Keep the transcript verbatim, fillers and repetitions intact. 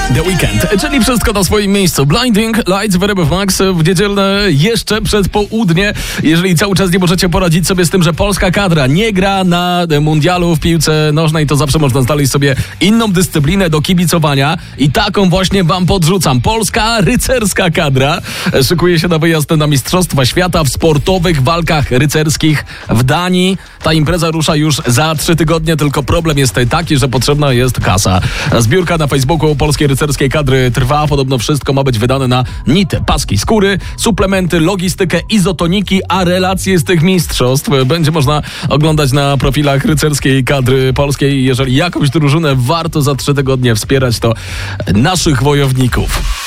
The Weekend, czyli wszystko na swoim miejscu. Blinding Lights w R M F Max w niedzielne jeszcze przed południe. Jeżeli cały czas nie możecie poradzić sobie z tym, że polska kadra nie gra na mundialu w piłce nożnej, to zawsze można znaleźć sobie inną dyscyplinę do kibicowania i taką właśnie wam podrzucam. Polska rycerska kadra szykuje się na wyjazd na Mistrzostwa Świata w sportowych walkach rycerskich w Danii. Ta impreza rusza już za trzy tygodnie, tylko problem jest taki, że potrzebna jest kasa. Zbiórka na Facebooku polskiej rycerskiej kadry trwa. Podobno wszystko ma być wydane na nity, paski, skóry, suplementy, logistykę, izotoniki, a relacje z tych mistrzostw będzie można oglądać na profilach rycerskiej kadry polskiej. Jeżeli jakąś drużynę warto za trzy tygodnie wspierać, to naszych wojowników.